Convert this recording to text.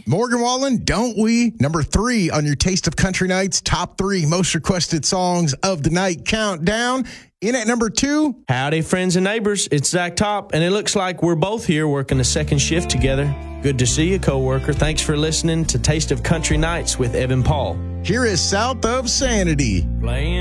Morgan Wallen, Don't We? Number 3 on your Taste of Country Nights top 3 most requested songs of the night countdown. In at number 2. Howdy, friends and neighbors. It's Zach Top, and it looks like we're both here working a second shift together. Good to see you, coworker. Thanks for listening to Taste of Country Nights with Evan Paul. Here is South of Sanity. Playing.